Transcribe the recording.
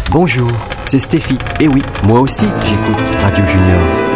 Bonjour, c'est Stéphie. Et oui, moi aussi, j'écoute Radio Junior.